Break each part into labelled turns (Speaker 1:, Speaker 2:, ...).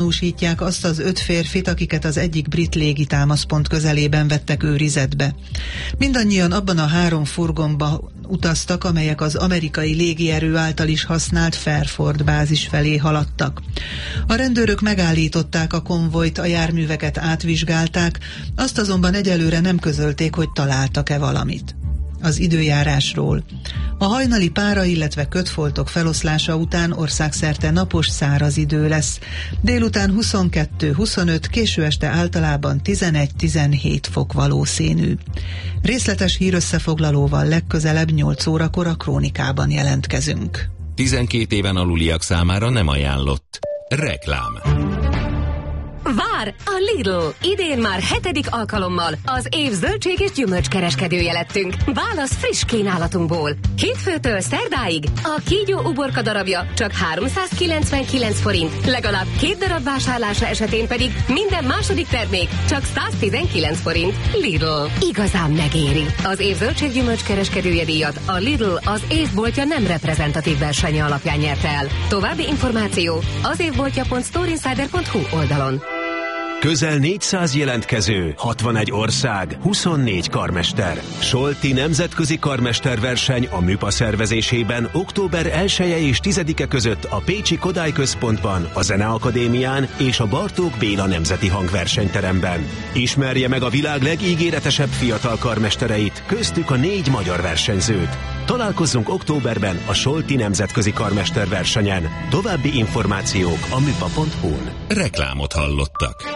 Speaker 1: Tanúsítják azt az 5 férfit, akiket az egyik brit légitámaszpont közelében vettek őrizetbe. Mindannyian abban a 3 furgonba utaztak, amelyek az amerikai légierő által is használt Fairford bázis felé haladtak. A rendőrök megállították a konvojt, a járműveket átvizsgálták, azt azonban egyelőre nem közölték, hogy találtak-e valamit. Az időjárásról. A hajnali pára, illetve kötfoltok feloszlása után országszerte napos, száraz idő lesz. Délután 22-25, késő este általában 11-17 fok valószínű. Részletes hírösszefoglalóval legközelebb 8 órakor a Krónikában jelentkezünk.
Speaker 2: 12 éven aluliak számára nem ajánlott. Reklám.
Speaker 3: Vár a Lidl! Idén már 7. alkalommal az év zöldség és gyümölcskereskedője lettünk. Válasz friss kínálatunkból. Hétfőtől szerdáig a kígyó uborka darabja csak 399 forint, legalább 2 darab vásárlása esetén pedig minden második termék csak 119 forint. Lidl. Igazán megéri. Az év zöldség gyümölcskereskedője díjat a Lidl az évboltja nem reprezentatív versenye alapján nyerte el. További információ az évboltja.storeinsider.hu oldalon.
Speaker 4: Közel 400 jelentkező, 61 ország, 24 karmester. Solti nemzetközi karmesterverseny a MÜPA szervezésében október 1-e és 10-e között a Pécsi Kodály Központban, a Zeneakadémián és a Bartók Béla Nemzeti Hangversenyteremben. Ismerje meg a világ legígéretesebb fiatal karmestereit, köztük a 4 magyar versenyzőt. Találkozzunk októberben a Solti nemzetközi karmesterversenyen. További információk a müpa.hu-n.
Speaker 2: Reklámot hallottak.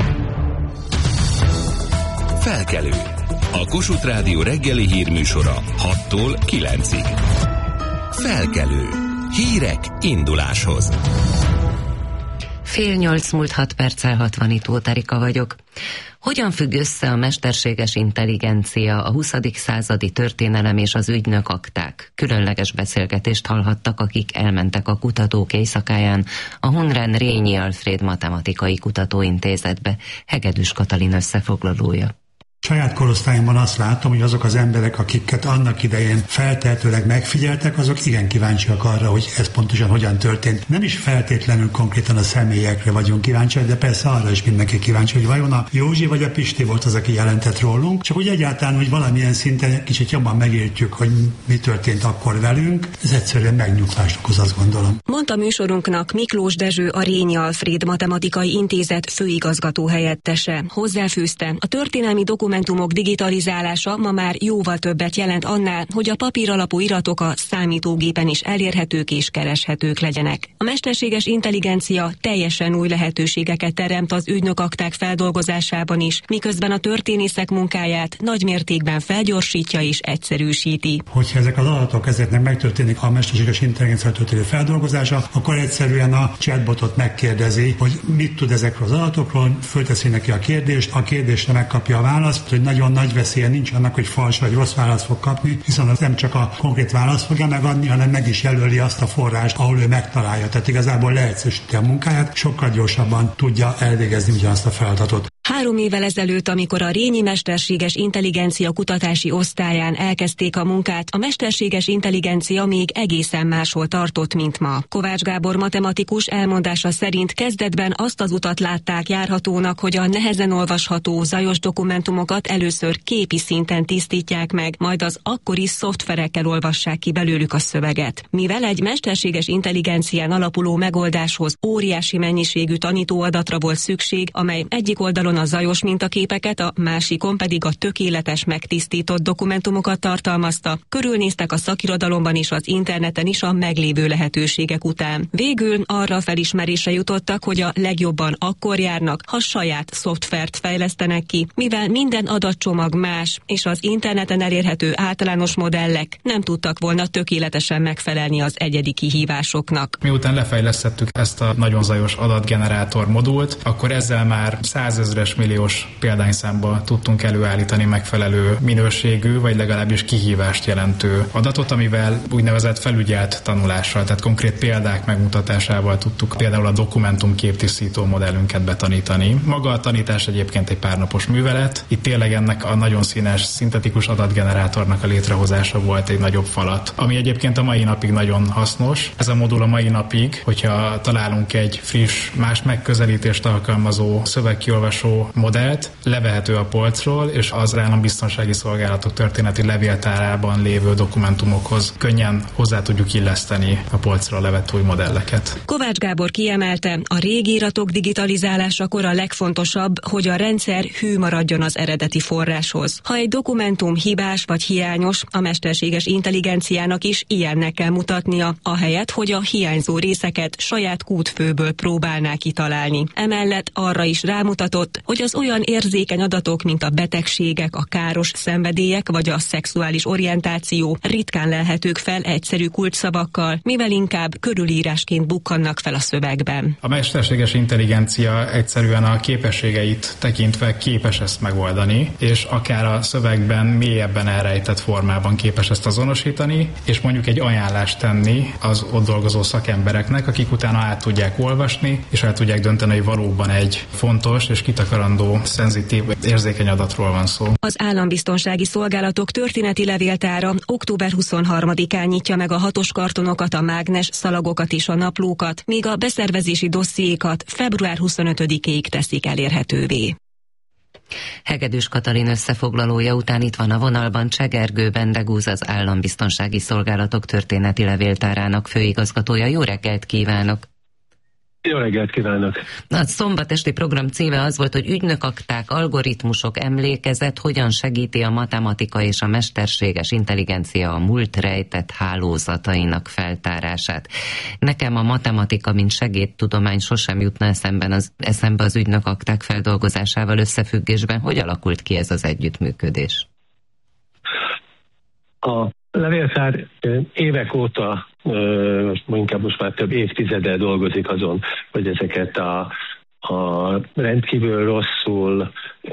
Speaker 2: Felkelő. A Kossuth Rádió reggeli hírműsora 6-tól 9-ig. Felkelő. Hírek induláshoz.
Speaker 5: 7:30 múlt 6 perccel, 60 Tóth Erika vagyok. Hogyan függ össze a mesterséges intelligencia, a 20. századi történelem és az ügynök akták? Különleges beszélgetést hallhattak, akik elmentek a kutatók éjszakáján a Hunren Rényi Alfréd Matematikai Kutatóintézetbe. Hegedűs Katalin összefoglalója.
Speaker 6: Saját korosztályomban azt látom, hogy azok az emberek, akiket annak idején feltehetőleg megfigyeltek, azok igen kíváncsiak arra, hogy ez pontosan hogyan történt. Nem is feltétlenül konkrétan a személyekre vagyunk kíváncsiak, de persze arra is mindenki kíváncsi, hogy vajon a Józsi vagy a Pisti volt az, aki jelentett rólunk. Csak úgy egyáltalán, hogy valamilyen szinten kicsit jobban megértjük, hogy mi történt akkor velünk. Ez egyszerűen megnyugvást okoz, azt gondolom.
Speaker 7: Mondta műsorunknak Miklós Dezső, a Rényi Alfréd Matematikai Intézet főigazgató helyettese. Hozzáfűzte, a történelmi dokumentumok digitalizálása ma már jóval többet jelent annál, hogy a papíralapú iratok a számítógépen is elérhetők és kereshetők legyenek. A mesterséges intelligencia teljesen új lehetőségeket teremt az ügynökakták feldolgozásában is, miközben a történészek munkáját nagy mértékben felgyorsítja és egyszerűsíti.
Speaker 6: Hogyha ezek az adatok ezeknek megtörténik a mesterséges intelligencia történő feldolgozása, akkor egyszerűen a chatbotot megkérdezi, hogy mit tud ezekről az adatokról, fölteszi neki a kérdést, a kérdésre megkapja a választ, hogy nagyon nagy veszélye nincs annak, hogy fals vagy rossz választ fog kapni, hiszen az nem csak a konkrét választ fogja megadni, hanem meg is jelöli azt a forrást, ahol ő megtalálja. Tehát igazából leegyszerűsíti a munkáját, sokkal gyorsabban tudja elvégezni ugyanazt a feladatot.
Speaker 7: 3 évvel ezelőtt, amikor a Rényi Mesterséges Intelligencia kutatási osztályán elkezdték a munkát, a mesterséges intelligencia még egészen máshol tartott, mint ma. Kovács Gábor matematikus elmondása szerint kezdetben azt az utat látták járhatónak, hogy a nehezen olvasható, zajos dokumentumokat először képi szinten tisztítják meg, majd az akkori szoftverekkel olvassák ki belőlük a szöveget. Mivel egy mesterséges intelligencián alapuló megoldáshoz óriási mennyiségű tanítóadatra volt szükség, amely egyik oldalon a zajos mintaképeket, a másikon pedig a tökéletes megtisztított dokumentumokat tartalmazta. Körülnéztek a szakirodalomban és az interneten is a meglévő lehetőségek után. Végül arra felismerésre jutottak, hogy a legjobban akkor járnak, ha saját szoftvert fejlesztenek ki, mivel minden adatcsomag más, és az interneten elérhető általános modellek nem tudtak volna tökéletesen megfelelni az egyedi kihívásoknak.
Speaker 8: Miután lefejlesztettük ezt a nagyon zajos adatgenerátor modult, akkor ezzel már 100 000 tízezres milliós példányszámba tudtunk előállítani megfelelő minőségű, vagy legalábbis kihívást jelentő adatot, amivel úgynevezett felügyelt tanulással, tehát konkrét példák megmutatásával tudtuk például a dokumentum képtisztító modellünket betanítani. Maga a tanítás egyébként egy párnapos művelet. Itt tényleg ennek a nagyon színes, szintetikus adatgenerátornak a létrehozása volt egy nagyobb falat, ami egyébként a mai napig nagyon hasznos. Ez a modul a mai napig, hogyha találunk egy friss, más megközelítést alkalmazó szövegkiolvasó modellt, levehető a polcról, és az állambiztonsági szolgálatok történeti levéltárában lévő dokumentumokhoz könnyen hozzá tudjuk illeszteni a polcra levett új modelleket.
Speaker 7: Kovács Gábor kiemelte, a régi iratok digitalizálásakor a legfontosabb, hogy a rendszer hű maradjon az eredeti forráshoz. Ha egy dokumentum hibás vagy hiányos, a mesterséges intelligenciának is ilyennek kell mutatnia, ahelyett, hogy a hiányzó részeket saját kútfőből próbálná kitalálni. Emellett arra is rámutatott, hogy az olyan érzékeny adatok, mint a betegségek, a káros szenvedélyek vagy a szexuális orientáció ritkán lelhetők fel egyszerű kulcsszavakkal, mivel inkább körülírásként bukkannak fel a szövegben.
Speaker 8: A mesterséges intelligencia egyszerűen a képességeit tekintve képes ezt megoldani, és akár a szövegben mélyebben elrejtett formában képes ezt azonosítani, és mondjuk egy ajánlást tenni az ott dolgozó szakembereknek, akik utána át tudják olvasni, és el tudják dönteni, hogy valóban egy fontos és kitakarandó, szenzitív, érzékeny adatról van szó.
Speaker 7: Az állambiztonsági szolgálatok történeti levéltára október 23-án nyitja meg a 6-os kartonokat, a mágnes szalagokat és a naplókat, míg a beszervezési dossziékat február 25-ig teszik elérhetővé.
Speaker 5: Hegedűs Katalin összefoglalója után itt van a vonalban Csegergő Bendegúz, az Állambiztonsági Szolgálatok történeti levéltárának főigazgatója. Jó reggelt kívánok!
Speaker 9: Jó reggelt kívánok!
Speaker 5: A szombat esti program címe az volt, hogy ügynökakták, algoritmusok, emlékezet, hogyan segíti a matematika és a mesterséges intelligencia a múlt rejtett hálózatainak feltárását. Nekem a matematika, mint segédtudomány sosem jutna eszembe az ügynökakták feldolgozásával összefüggésben. Hogy alakult ki ez az együttműködés?
Speaker 9: A levéltár évek óta, inkább most már több évtizede dolgozik azon, hogy ezeket a rendkívül rosszul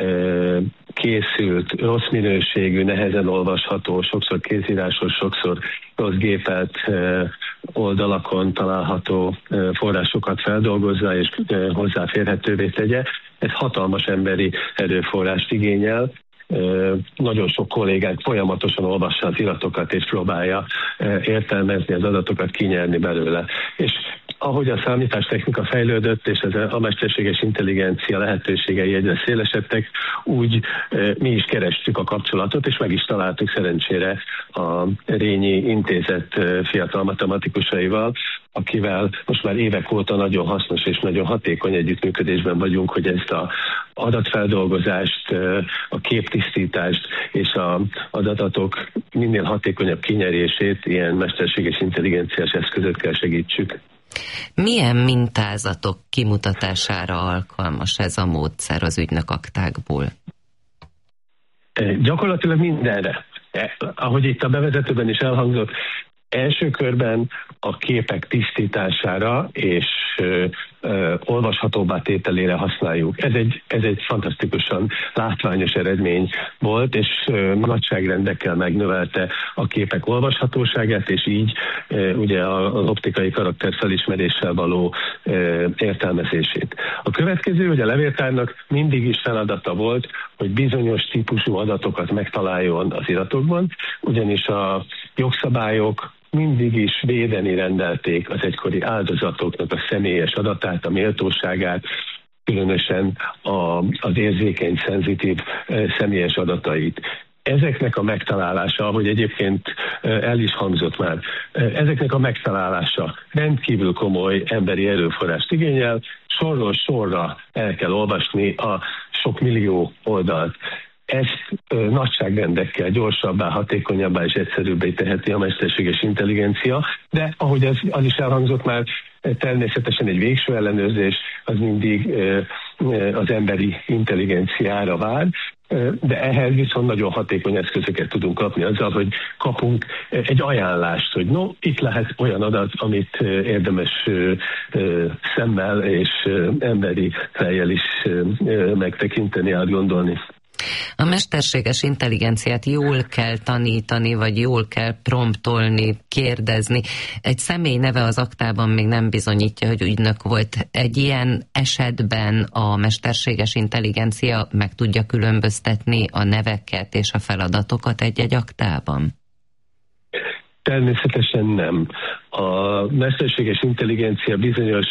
Speaker 9: készült, rossz minőségű, nehezen olvasható, sokszor kézírásos, sokszor rossz gépelt oldalakon található forrásokat feldolgozza és hozzáférhetővé tegye. Ez hatalmas emberi erőforrást igényel. Nagyon sok kollégánk folyamatosan olvassa az iratokat és próbálja értelmezni az adatokat, kinyerni belőle. És ahogy a számítástechnika fejlődött, és a mesterséges intelligencia lehetőségei egyre szélesedtek, úgy mi is kerestük a kapcsolatot, és meg is találtuk szerencsére a Rényi Intézet fiatal matematikusaival, akivel most már évek óta nagyon hasznos és nagyon hatékony együttműködésben vagyunk, hogy ezt az adatfeldolgozást, a képtisztítást és az adatok minél hatékonyabb kinyerését ilyen mesterséges intelligenciás eszközökkel segítsük.
Speaker 5: Milyen mintázatok kimutatására alkalmas ez a módszer az ügynökaktákból?
Speaker 9: Gyakorlatilag mindenre. Ahogy itt a bevezetőben is elhangzott, első körben a képek tisztítására és olvashatóbbá tételére használjuk. Ez egy fantasztikusan látványos eredmény volt, és nagyságrendekkel megnövelte a képek olvashatóságát, és így ugye az optikai karakter felismeréssel való értelmezését. A következő, hogy a levéltárnak mindig is feladata volt, hogy bizonyos típusú adatokat megtaláljon az iratokban, ugyanis a jogszabályok mindig is védeni rendelték az egykori áldozatoknak a személyes adatát, a méltóságát, különösen az érzékeny, szenzitív személyes adatait. Ezeknek a megtalálása, ahogy egyébként el is hangzott már, ezeknek a megtalálása rendkívül komoly emberi erőforrást igényel, sorról sorra el kell olvasni a sok millió oldalt. Ezt nagyságrendekkel gyorsabbá, hatékonyabbá és egyszerűbbé teheti a mesterséges intelligencia, de ahogy az is elhangzott már, természetesen egy végső ellenőrzés az mindig az emberi intelligenciára vár, de ehhez viszont nagyon hatékony eszközöket tudunk kapni azzal, hogy kapunk egy ajánlást, hogy itt lehet olyan adat, amit érdemes szemmel és emberi fejjel is megtekinteni, átgondolni.
Speaker 5: A mesterséges intelligenciát jól kell tanítani, vagy jól kell promptolni, kérdezni. Egy személy neve az aktában még nem bizonyítja, hogy ügynök volt. Egy ilyen esetben a mesterséges intelligencia meg tudja különböztetni a neveket és a feladatokat egy-egy aktában?
Speaker 9: Természetesen nem. A mesterséges intelligencia bizonyos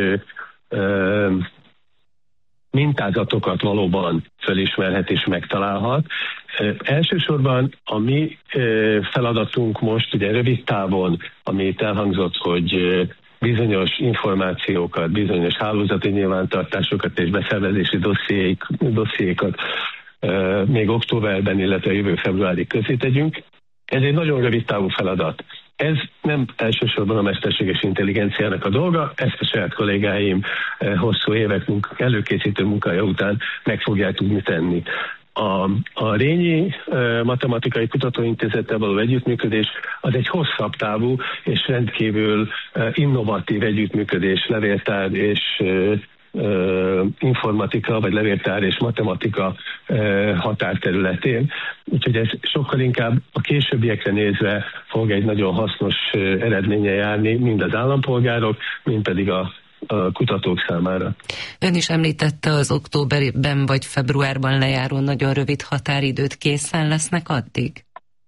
Speaker 9: mintázatokat valóban felismerhet és megtalálhat. Elsősorban a mi feladatunk most ugye rövid távon, amit elhangzott, hogy bizonyos információkat, bizonyos hálózati nyilvántartásokat és beszervezési dossziékat még októberben, illetve jövő februárig közé tegyünk. Ez egy nagyon rövid távú feladat. Ez nem elsősorban a mesterséges intelligenciának a dolga, ezt a saját kollégáim hosszú évek előkészítő munkája után meg fogják tudni tenni. A Rényi Matematikai Kutatóintézettel való együttműködés az egy hosszabb távú és rendkívül innovatív együttműködés levéltár és informatika, vagy levéltár és matematika határterületén. Úgyhogy ez sokkal inkább a későbbiekre nézve fog egy nagyon hasznos eredménye járni, mind az állampolgárok, mind pedig a kutatók számára.
Speaker 5: Ön is említette az októberben vagy februárban lejáró nagyon rövid határidőt, készen lesznek addig?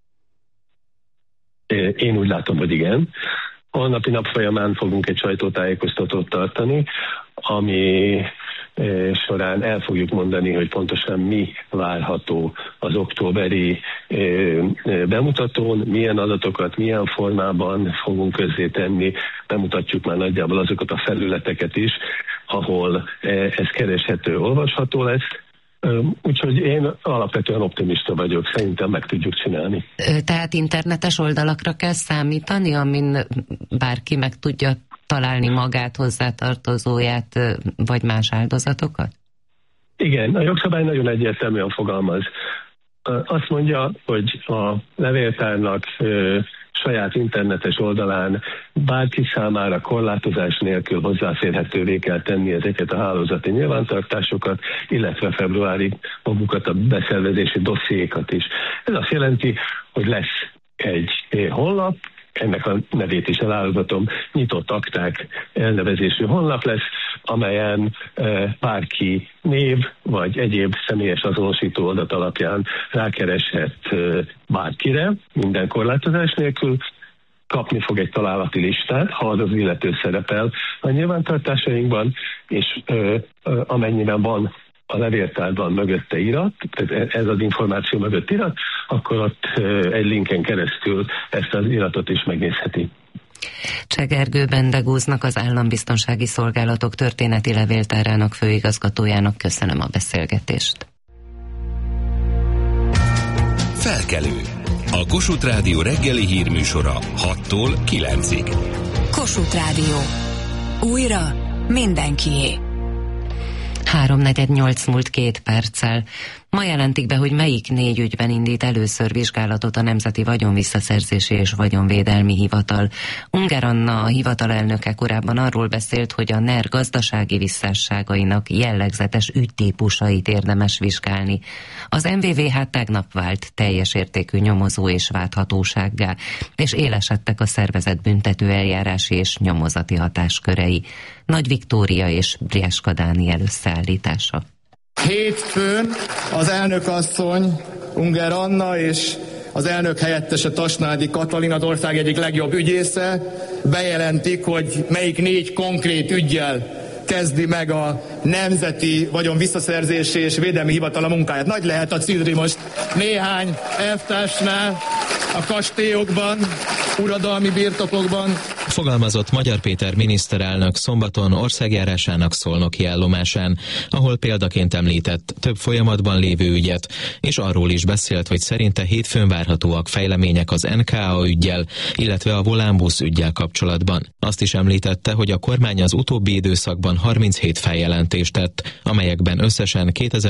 Speaker 9: Én úgy látom, hogy igen. Holnapi nap folyamán fogunk egy sajtótájékoztatót tartani, ami során el fogjuk mondani, hogy pontosan mi várható az októberi bemutatón, milyen adatokat, milyen formában fogunk közzétenni, bemutatjuk már nagyjából azokat a felületeket is, ahol ez kereshető, olvasható lesz. Úgyhogy én alapvetően optimista vagyok, szerintem meg tudjuk csinálni.
Speaker 5: Tehát internetes oldalakra kell számítani, amin bárki meg tudja találni magát, hozzátartozóját, vagy más áldozatokat?
Speaker 9: Igen, a jogszabály nagyon egyértelműen fogalmaz. Azt mondja, hogy a levéltárnak saját internetes oldalán bárki számára korlátozás nélkül hozzáférhetővé kell tenni ezeket a hálózati nyilvántartásokat, illetve februárig magukat a beszervezési dossziékat is. Ez azt jelenti, hogy lesz egy honlap, ennek a nevét is elárultatom, nyitott akták elnevezésű honlap lesz, amelyen bárki név vagy egyéb személyes azonosító adat alapján rákereshet bárkire, minden korlátozás nélkül, kapni fog egy találati listát, ha az illető szerepel a nyilvántartásainkban, és amennyiben van a levéltárban mögötte irat, tehát ez az információ mögött irat, akkor ott egy linken keresztül ezt az iratot is megnézheti.
Speaker 5: Cseh Gergő Bendegúznak, az Állambiztonsági Szolgálatok történeti levéltárának főigazgatójának köszönöm a beszélgetést.
Speaker 2: Felkelő. A Kossuth Rádió reggeli hírműsora 6-tól 9-ig.
Speaker 10: Kossuth Rádió. Újra mindenkié.
Speaker 5: 3:48 múlt 2 perccel. Ma jelentik be, hogy melyik 4 ügyben indít először vizsgálatot a Nemzeti Vagyonvisszaszerzési és Vagyonvédelmi Hivatal. Unger Anna, a hivatal elnöke korábban arról beszélt, hogy a NER gazdasági visszásságainak jellegzetes ügytípusait érdemes vizsgálni. Az MVVH tegnap vált teljes értékű nyomozó és vádhatósággá, és élesedtek a szervezett büntető eljárási és nyomozati hatáskörei. Nagy Viktória és Brieska Dániel összeállítása.
Speaker 11: Hétfőn az elnökasszony, Unger Anna és az elnök helyettese Tasnádi Katalin, az ország egyik legjobb ügyésze, bejelentik, hogy melyik 4 konkrét üggyel kezdi meg a Nemzeti Vagyonvisszaszerzési és Védelmi Hivatal a munkáját. Nagy lehet a cidri most néhány elvtársnál, a kastélyokban, uradalmi birtokokban.
Speaker 2: Fogalmazott Magyar Péter miniszterelnök szombaton országjárásának szolnoki állomásán, ahol példaként említett több folyamatban lévő ügyet, és arról is beszélt, hogy szerinte hétfőn várhatóak fejlemények az NKA üggyel, illetve a Volánbusz üggyel kapcsolatban. Azt is említette, hogy a kormány az utóbbi időszakban 37 feljelentést tett, amelyekben összesen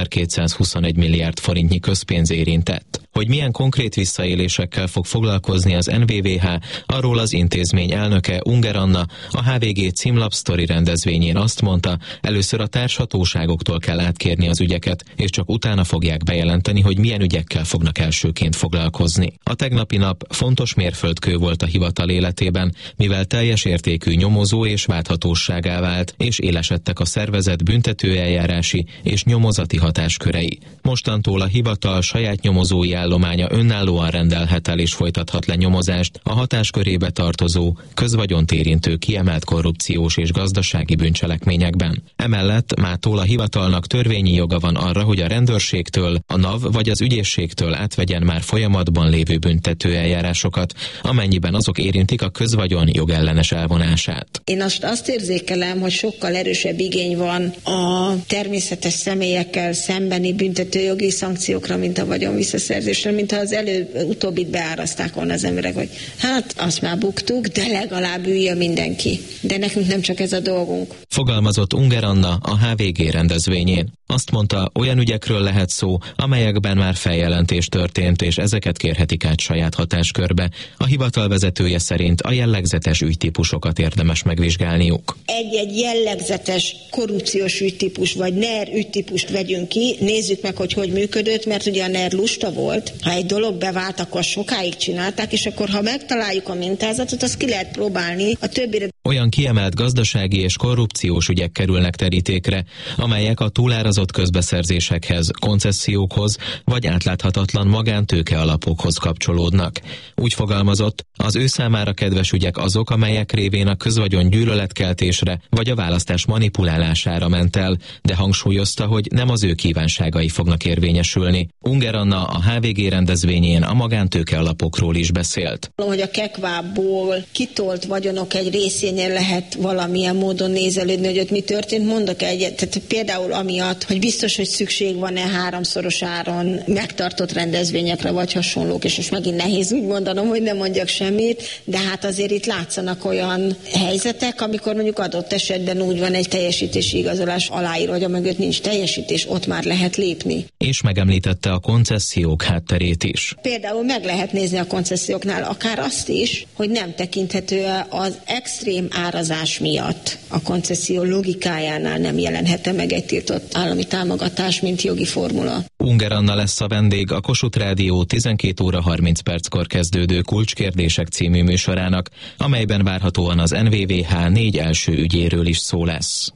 Speaker 2: 2221 milliárd forintnyi közpénz érintett. Hogy milyen konkrét visszaélésekkel fog foglalkozni az NVVH, arról az intézmény elnöke, Unger Anna a HVG címlapsztori rendezvényén azt mondta, először a társhatóságoktól kell átkérni az ügyeket, és csak utána fogják bejelenteni, hogy milyen ügyekkel fognak elsőként foglalkozni. A tegnapi nap fontos mérföldkő volt a hivatal életében, mivel teljes értékű nyomozó és válthatóságá vált, és élesedtek a szervezet büntetőeljárási és nyomozati hatáskörei. Mostantól a hivatal saját nyomozói állománya önállóan rendelhet el és folytathat le nyomozást a hatáskörébe tartozó, közvagyont érintő kiemelt korrupciós és gazdasági bűncselekményekben. Emellett mától a hivatalnak törvényi joga van arra, hogy a rendőrségtől, a NAV vagy az ügyészségtől átvegyen már folyamatban lévő büntetőeljárásokat, amennyiben azok érintik a közvagyon jogellenes elvonását.
Speaker 12: Én azt érzékelem, hogy sokkal erősebb igény van a természetes személyekkel szembeni büntetőjogi szankciókra, mint a vagyon visszaszerzésre, mint ha az utóbbit beáraszták volna az emberek, hogy hát azt már buktuk, de legalább üljön mindenki. De nekünk nem csak ez a dolgunk.
Speaker 2: Fogalmazott Unger Anna a HVG rendezvényén. Azt mondta, olyan ügyekről lehet szó, amelyekben már feljelentés történt, és ezeket kérhetik át saját hatáskörbe. A hivatal vezetője szerint a jellegzetes ügytípusokat érdemes megvizsgálniuk.
Speaker 12: Egy jellegzetes korrupciós ügytípus, vagy NER ügytípust vegyünk ki, nézzük meg, hogy működött, mert ugye a NER lusta volt. Ha egy dolog bevált, akkor sokáig csinálták, és akkor ha megtaláljuk a mintázatot, azt ki lehet próbálni a többire.
Speaker 2: Olyan kiemelt gazdasági és korrupciós ügyek kerülnek terítékre, amelyek a túlárazott közbeszerzésekhez, koncessziókhoz vagy átláthatatlan magántőke alapokhoz kapcsolódnak. Úgy fogalmazott, az ő számára kedves ügyek azok, amelyek révén a közvagyon gyűlöletkeltésre vagy a választás manipulálására ment el, de hangsúlyozta, hogy nem az ő kívánságai fognak érvényesülni. Unger Anna a HVG rendezvényén a magántőke alapokról is beszélt.
Speaker 12: Hogy a kekvából kitolt vagyonok egy részénél lehet valamilyen módon nézelődni, hogy ott mi történt, mondok egyet. Tehát például amiatt, hogy biztos, hogy szükség van-e 3-szoros áron megtartott rendezvényekre, vagy hasonlók, és most megint nehéz úgy mondanom, hogy nem mondjak semmit, de hát azért itt látszanak olyan helyzetek, amikor mondjuk adott esetben úgy van egy teljesítési igazolás aláírva, hogy a mögött nincs teljesítés, ott már lehet lépni.
Speaker 2: És megemlítette a koncesziók hátterét is.
Speaker 12: Például meg lehet nézni a konceszióknál akár azt is, hogy nem tekinthető az extrém árazás miatt a koncesszió logikájánál nem jelenhet meg egy tiltott állami támogatás, mint jogi formula.
Speaker 2: Unger Anna lesz a vendég a Kossuth Rádió 12 óra 30 perckor kezdődő Kulcskérdések című műsorának, amelyben várhatóan az NVVH 4 első ügyéről is szó lesz.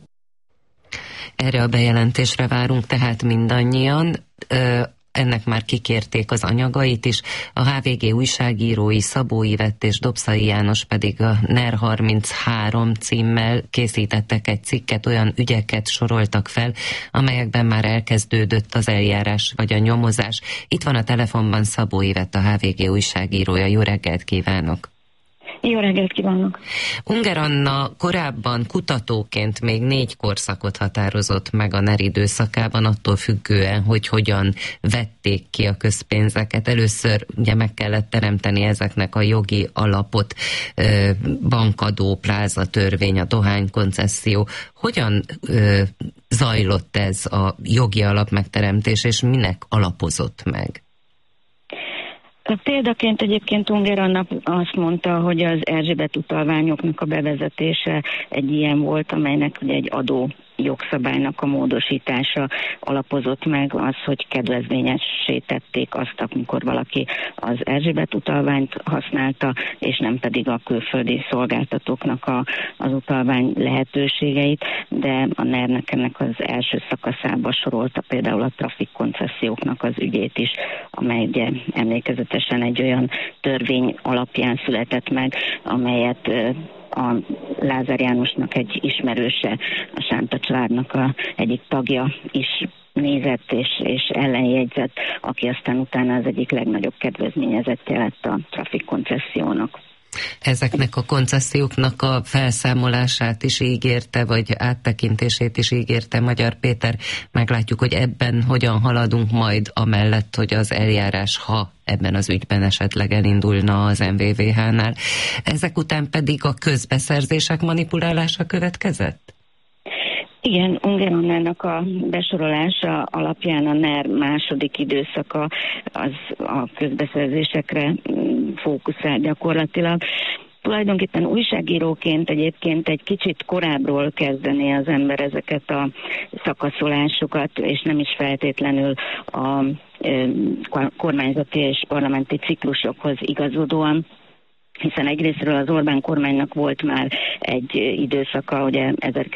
Speaker 5: Erre a bejelentésre várunk tehát mindannyian. Ennek már kikérték az anyagait is. A HVG újságírói Szabó Ivett és Dobszai János pedig a NER 33 címmel készítettek egy cikket, olyan ügyeket soroltak fel, amelyekben már elkezdődött az eljárás vagy a nyomozás. Itt van a telefonban Szabó Ivett, a HVG újságírója. Jó reggelt kívánok!
Speaker 13: Jó reggelt kívánok!
Speaker 5: Unger Anna korábban kutatóként még 4 korszakot határozott meg a NER időszakában, attól függően, hogy hogyan vették ki a közpénzeket. Először ugye meg kellett teremteni ezeknek a jogi alapot, bankadó, plázatörvény, a dohánykoncesszió. Hogyan zajlott ez a jogi alap megteremtés, és minek alapozott meg?
Speaker 13: Példaként egyébként Unger Anna azt mondta, hogy az Erzsébet utalványoknak a bevezetése egy ilyen volt, amelynek ugye egy adó jogszabálynak a módosítása alapozott meg az, hogy kedvezményessé tették azt, amikor valaki az Erzsébet utalványt használta, és nem pedig a külföldi szolgáltatóknak az utalvány lehetőségeit, de a NER-nek ennek az első szakaszába sorolta például a trafikkonceszióknak az ügyét is, amely ugye emlékezetesen egy olyan törvény alapján született meg, amelyet a Lázár Jánosnak egy ismerőse, a Sánta családnak egyik tagja is nézett és ellenjegyzett, aki aztán utána az egyik legnagyobb kedvezményezettje lett a trafikkoncessziónak.
Speaker 5: Ezeknek a konceszióknak a felszámolását is ígérte, vagy áttekintését is ígérte Magyar Péter. Meglátjuk, hogy ebben hogyan haladunk majd, amellett, hogy az eljárás, ha ebben az ügyben esetleg elindulna az MVVH-nál. Ezek után pedig a közbeszerzések manipulálása következett?
Speaker 13: Igen, Ungher Annának a besorolása alapján a NER második időszaka az a közbeszerzésekre fókuszál gyakorlatilag. Tulajdonképpen újságíróként egyébként egy kicsit korábbról kezdené az ember ezeket a szakaszolásokat, és nem is feltétlenül a kormányzati és parlamenti ciklusokhoz igazodóan, hiszen egyrésztről az Orbán kormánynak volt már egy időszaka, ugye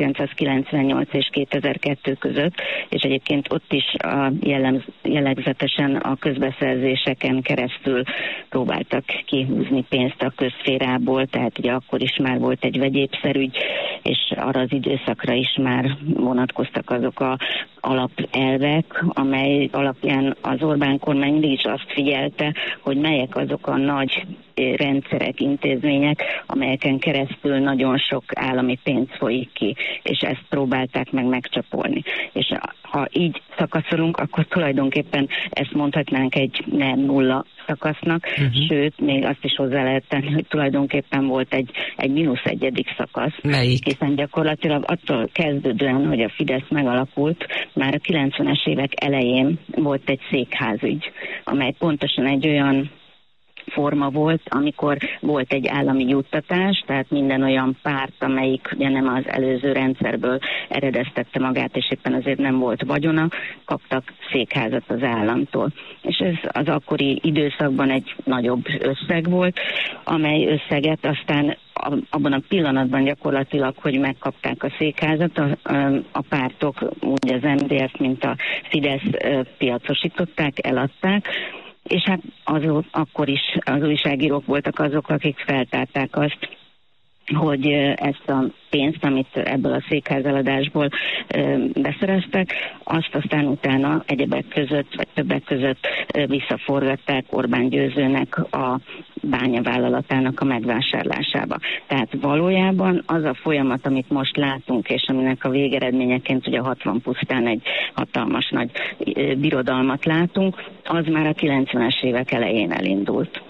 Speaker 13: 1998 és 2002 között, és egyébként ott is jellegzetesen a közbeszerzéseken keresztül próbáltak kihúzni pénzt a közszférából, tehát ugye akkor is már volt egy vegyépszerügy, és arra az időszakra is már vonatkoztak azok a alapelvek, amely alapján az Orbán kormány mindig is azt figyelte, hogy melyek azok a nagy rendszerek, intézmények, amelyeken keresztül nagyon sok állami pénz folyik ki, és ezt próbálták meg megcsapolni. És ha így szakaszolunk, akkor tulajdonképpen ezt mondhatnánk egy NER 0 szakasznak, sőt, még azt is hozzá lehet tenni, hogy tulajdonképpen volt egy -1. szakasz.
Speaker 5: Melyik?
Speaker 13: Hiszen gyakorlatilag attól kezdődően, hogy a Fidesz megalakult, már a 90-es évek elején volt egy székházügy, amely pontosan egy olyan forma volt, amikor volt egy állami juttatás, tehát minden olyan párt, amelyik ugye nem az előző rendszerből eredeztette magát, és éppen azért nem volt vagyona, kaptak székházat az államtól. És ez az akkori időszakban egy nagyobb összeg volt, amely összeget aztán abban a pillanatban gyakorlatilag, hogy megkapták a székházat, a pártok, úgy az MDF, mint a Fidesz piacosították, eladták, és hát akkor is az újságírók voltak azok, akik feltárták azt, hogy ezt a pénzt, amit ebből a székházeladásból beszereztek, azt aztán utána egyebek között, vagy többek között visszaforgatták Orbán Győzőnek a bányavállalatának a megvásárlásába. Tehát valójában az a folyamat, amit most látunk, és aminek a végeredményeként ugye 60 pusztán egy hatalmas nagy birodalmat látunk, az már a 90-es évek elején elindult.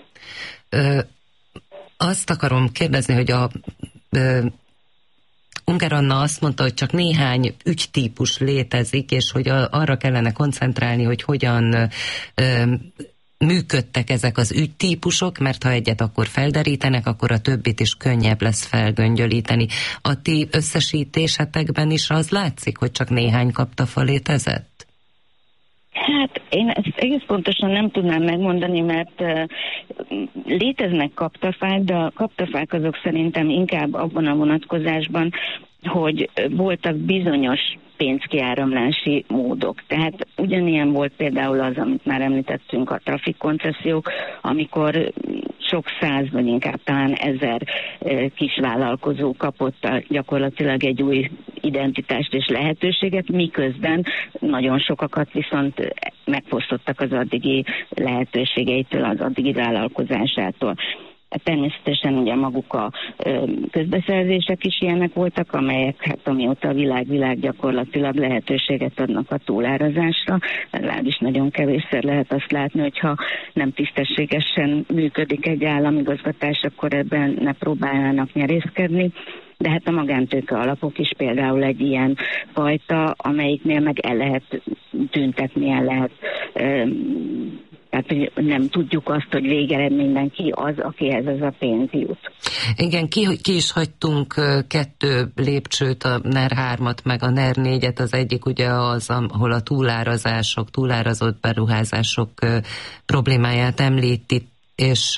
Speaker 5: Azt akarom kérdezni, hogy Ungher Anna azt mondta, hogy csak néhány ügytípus létezik, és hogy arra kellene koncentrálni, hogy hogyan működtek ezek az ügytípusok, mert ha egyet akkor felderítenek, akkor a többit is könnyebb lesz felgöngyölíteni. A ti összesítésetekben is az látszik, hogy csak néhány kaptafa létezett?
Speaker 13: Hát én ezt egész pontosan nem tudnám megmondani, mert léteznek kaptafák, de a kaptafák azok szerintem inkább abban a vonatkozásban, hogy voltak bizonyos pénzkiáramlási módok. Tehát ugyanilyen volt például az, amit már említettünk, a trafikkoncesziók, amikor sok száz, vagy inkább talán 1000 kisvállalkozó kapott gyakorlatilag egy új identitást és lehetőséget, miközben nagyon sokakat viszont megfosztottak az addigi lehetőségeitől, az addigi vállalkozásától. Természetesen ugye maguk a közbeszerzések is ilyenek voltak, amelyek hát amióta a világ gyakorlatilag lehetőséget adnak a túlárazásra, legalábbis nagyon kevésszer lehet azt látni, hogyha nem tisztességesen működik egy államigazgatás, akkor ebben ne próbálnának nyerészkedni. De hát a magántőke alapok is például egy ilyen fajta, amelyiknél meg el lehet tüntetni, el lehet tehát, hogy nem tudjuk azt, hogy végeredményben ki az, akihez ez a pénz jut.
Speaker 5: Igen, ki is hagytunk 2 lépcsőt, a NER 3-at, meg a NER 4-et. Az egyik ugye az, ahol a túlárazott beruházások problémáját említi, és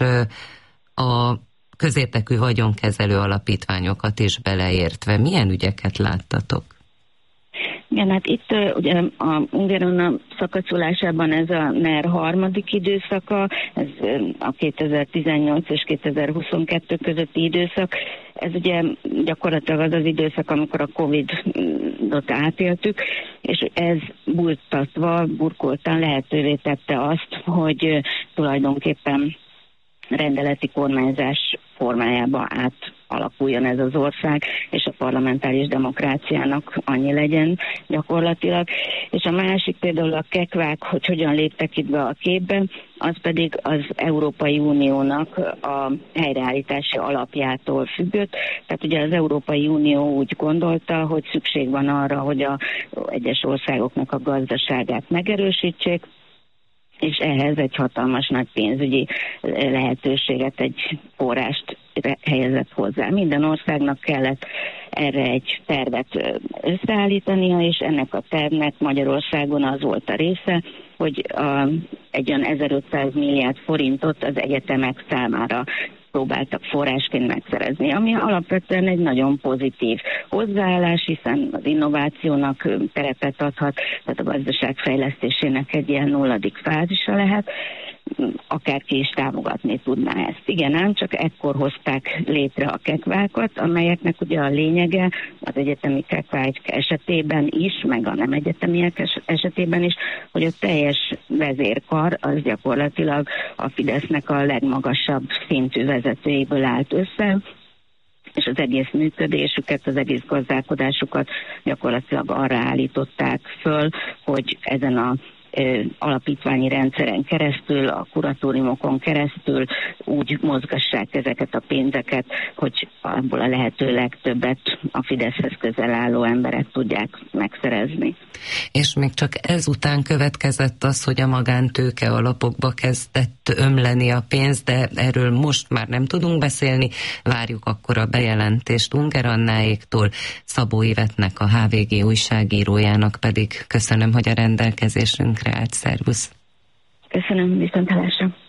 Speaker 5: a közértekű vagyonkezelő alapítványokat is beleértve. Milyen ügyeket láttatok?
Speaker 13: Igen, hát itt ugye a Ungher Anna szakaszolásában ez a NER 3. időszaka, ez a 2018 és 2022 közötti időszak. Ez ugye gyakorlatilag az az időszak, amikor a Covid-ot átéltük, és ez burkoltan lehetővé tette azt, hogy tulajdonképpen rendeleti kormányzás formájába átalakuljon ez az ország, és a parlamentáris demokráciának annyi legyen gyakorlatilag. És a másik például a kekvák, hogy hogyan léptek itt be a képbe, az pedig az Európai Uniónak a helyreállítási alapjától függött. Tehát ugye az Európai Unió úgy gondolta, hogy szükség van arra, hogy az egyes országoknak a gazdaságát megerősítsék, és ehhez egy hatalmas nagy pénzügyi lehetőséget, egy forrást helyezett hozzá. Minden országnak kellett erre egy tervet összeállítania, és ennek a tervnek Magyarországon az volt a része, hogy egy olyan 1500 milliárd forintot az egyetemek számára próbáltak forrásként megszerezni, ami alapvetően egy nagyon pozitív hozzáállás, hiszen az innovációnak terepet adhat, tehát a gazdaság fejlesztésének egy ilyen nulladik fázisa lehet, akárki is támogatni tudná ezt. Igen, ám csak ekkor hozták létre a kekvákat, amelyeknek ugye a lényege az egyetemi kekvák esetében is, meg a nem egyetemiek esetében is, hogy a teljes vezérkar az gyakorlatilag a Fidesznek a legmagasabb szintű vezetőiből állt össze, és az egész működésüket, az egész gazdálkodásukat gyakorlatilag arra állították föl, hogy ezen a alapítványi rendszeren keresztül, a kuratóriumokon keresztül úgy mozgassák ezeket a pénzeket, hogy abból a lehető legtöbbet a Fideszhez közel álló emberek tudják megszerezni.
Speaker 5: És még csak ezután következett az, hogy a magántőke alapokba kezdett ömleni a pénz, de erről most már nem tudunk beszélni. Várjuk akkor a bejelentést Unger Annáéktól, Szabó Ivetnek, a HVG újságírójának pedig köszönöm, hogy a rendelkezésünkre állt. Szervusz!
Speaker 13: Köszönöm, viszontlátásra!